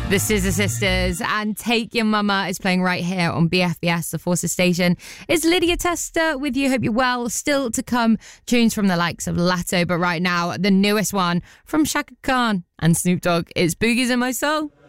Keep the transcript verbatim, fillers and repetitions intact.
The Scissor Sisters and Take Your Mama is playing right here on B F B S, the Forces station. It's Lydia Tester with you. Hope you're well. Still to come, tunes from the likes of Latto, but right now, the newest one from Shaka Khan and Snoop Dogg. It's Boogies in My Soul.